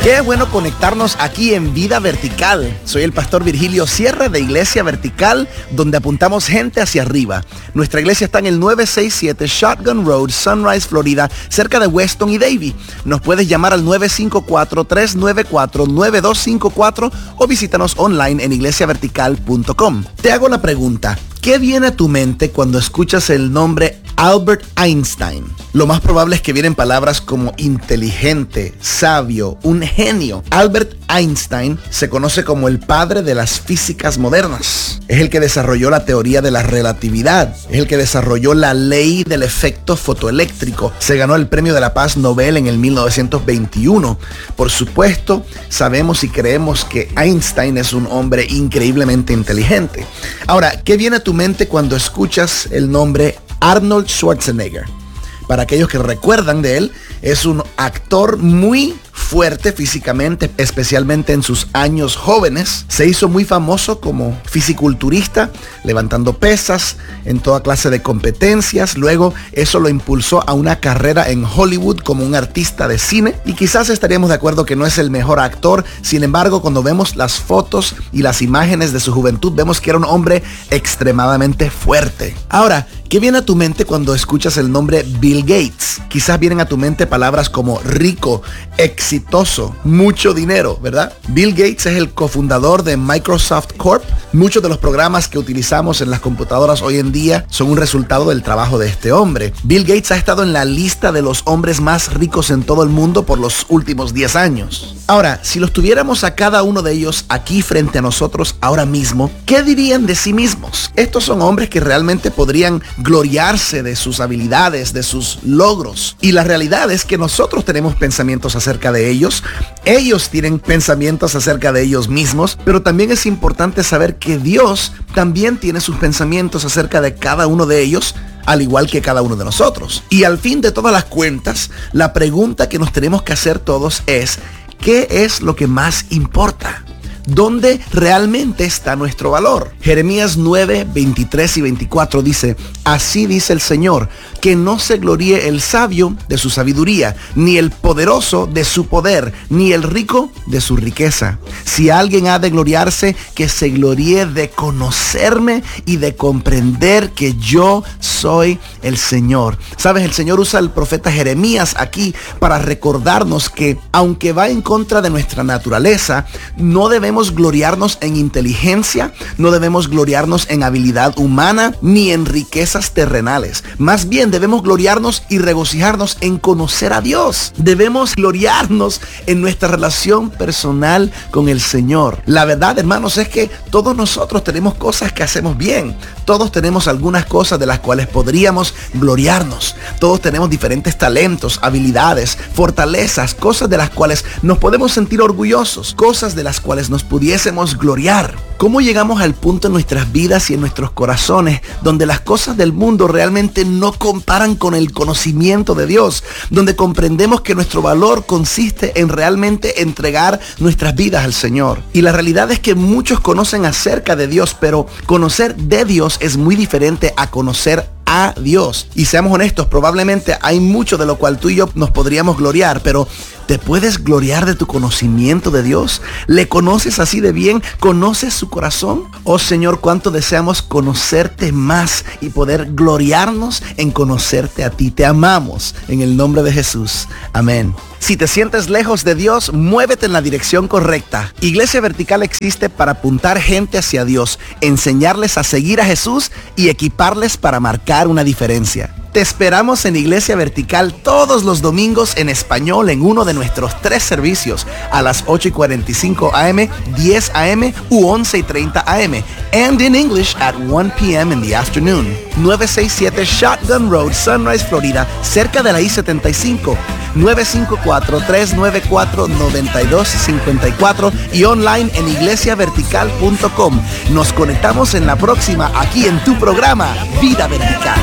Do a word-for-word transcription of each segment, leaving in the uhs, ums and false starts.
Qué bueno conectarnos aquí en Vida Vertical. Soy el pastor Virgilio Sierra de Iglesia Vertical, donde apuntamos gente hacia arriba. Nuestra iglesia está en el nueve seis siete Shotgun Road, Sunrise, Florida, cerca de Weston y Davie. Nos puedes llamar al nueve cinco cuatro, tres nueve cuatro, nueve dos cinco cuatro o visítanos online en iglesia vertical punto com. Te hago la pregunta, ¿qué viene a tu mente cuando escuchas el nombre Albert Einstein? Lo más probable es que vienen palabras como inteligente, sabio, un genio. Albert Einstein se conoce como el padre de las físicas modernas. Es el que desarrolló la teoría de la relatividad. Es el que desarrolló la ley del efecto fotoeléctrico. Se ganó el premio de la paz Nobel en el mil novecientos veintiuno. Por supuesto, sabemos y creemos que Einstein es un hombre increíblemente inteligente. Ahora, ¿qué viene a tu mente cuando escuchas el nombre Arnold Schwarzenegger? Para aquellos que recuerdan de él, es un actor muy fuerte físicamente, especialmente en sus años jóvenes. Se hizo muy famoso como fisiculturista, levantando pesas en toda clase de competencias. Luego eso lo impulsó a una carrera en Hollywood como un artista de cine. Y quizás estaríamos de acuerdo que no es el mejor actor. Sin embargo, cuando vemos las fotos y las imágenes de su juventud, vemos que era un hombre extremadamente fuerte. Ahora, ¿qué viene a tu mente cuando escuchas el nombre Bill Gates? Quizás vienen a tu mente palabras como rico, exitoso, mucho dinero, ¿verdad? Bill Gates es el cofundador de Microsoft Corp. Muchos de los programas que utilizamos en las computadoras hoy en día son un resultado del trabajo de este hombre. Bill Gates ha estado en la lista de los hombres más ricos en todo el mundo por los últimos diez años. Ahora, si los tuviéramos a cada uno de ellos aquí frente a nosotros ahora mismo, ¿qué dirían de sí mismos? Estos son hombres que realmente podrían gloriarse de sus habilidades, de sus logros. Y la realidad es que nosotros tenemos pensamientos acerca de ellos. Ellos tienen pensamientos acerca de ellos mismos. Pero también es importante saber que Dios también tiene sus pensamientos acerca de cada uno de ellos, al igual que cada uno de nosotros. Y al fin de todas las cuentas, la pregunta que nos tenemos que hacer todos es, ¿qué es lo que más importa? ¿Dónde realmente está nuestro valor? Jeremías nueve, veintitrés y veinticuatro dice, así dice el Señor, que no se gloríe el sabio de su sabiduría, ni el poderoso de su poder, ni el rico de su riqueza. Si alguien ha de gloriarse, que se gloríe de conocerme y de comprender que yo soy el Señor. Sabes, el Señor usa al profeta Jeremías aquí para recordarnos que, aunque va en contra de nuestra naturaleza, no debemos gloriarnos en inteligencia, no debemos gloriarnos en habilidad humana, ni en riquezas terrenales. Más bien debemos gloriarnos y regocijarnos en conocer a Dios. Debemos gloriarnos en nuestra relación personal con el Señor. La verdad, hermanos, es que todos nosotros tenemos cosas que hacemos bien. Todos tenemos algunas cosas de las cuales podríamos gloriarnos. Todos tenemos diferentes talentos, habilidades, fortalezas, cosas de las cuales nos podemos sentir orgullosos, cosas de las cuales nos pudiésemos gloriar. ¿Cómo llegamos al punto en nuestras vidas y en nuestros corazones donde las cosas del mundo realmente no comparan con el conocimiento de Dios? Donde comprendemos que nuestro valor consiste en realmente entregar nuestras vidas al Señor. Y la realidad es que muchos conocen acerca de Dios, pero conocer de Dios es muy diferente a conocer a Dios. Y seamos honestos, probablemente hay mucho de lo cual tú y yo nos podríamos gloriar, pero ¿te puedes gloriar de tu conocimiento de Dios? ¿Le conoces así de bien? ¿Conoces su corazón? Oh Señor, cuánto deseamos conocerte más y poder gloriarnos en conocerte a ti. Te amamos en el nombre de Jesús. Amén. Si te sientes lejos de Dios, muévete en la dirección correcta. Iglesia Vertical existe para apuntar gente hacia Dios, enseñarles a seguir a Jesús y equiparles para marcar una diferencia. Te esperamos en Iglesia Vertical todos los domingos en español en uno de nuestros tres servicios a las ocho y cuarenta y cinco a m, diez a m u once y treinta a m and in English at one p m in the afternoon. nueve seis siete Shotgun Road, Sunrise, Florida, cerca de la I setenta y cinco. nueve cinco cuatro, tres nueve cuatro, nueve dos cinco cuatro y online en iglesia vertical punto com. Nos conectamos en la próxima aquí en tu programa Vida Vertical.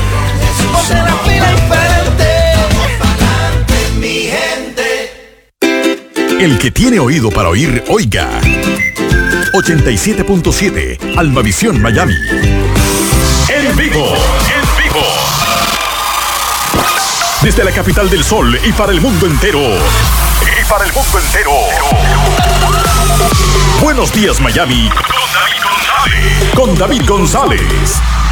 La fila diferente, pa'lante, mi gente. El que tiene oído para oír, oiga. ochenta y siete punto siete, Almavisión Miami. En vivo, en vivo. Desde la capital del sol y para el mundo entero. para el mundo entero. Buenos días, Miami. Con David González. Con David González.